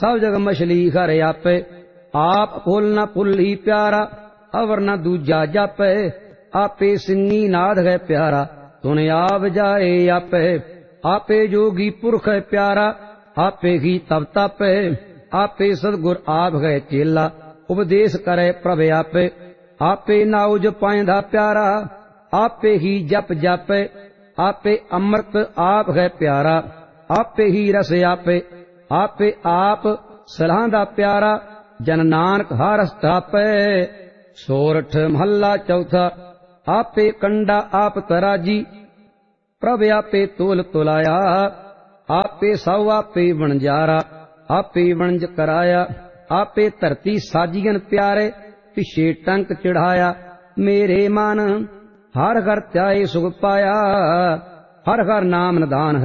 सब जग मछली घर आपे, आप फुल न फुल्ली प्यारा, अवर न दूजा जापे, आपे सिंगी नाद है प्यारा, तुन आव जाए आपे, आपे जोगी पुरख है प्यारा, आपे ही तब तापे, आपे सदगुर आप गए चेला, उपदेश करे प्रभ आपे, आपे नाउज पाइंदा प्यारा, आपे ही जप जापे, आपे अमृत आप है प्यारा, आपे ही रस आपे, आपे आप सलाहदा प्यारा, जन नानक हारस तापे। सोरठ महला चौथा। आपे कंडा आप तराजी, प्रभ आपे तोल तुलाया, आपे सौ आपे वणजारा, आपे वणज कराया, आपे धरती साजियन प्यारे, पिछे टंक चढ़ाया, मेरे मन हर घर त्याए सुख पाया, हर हर नाम निदान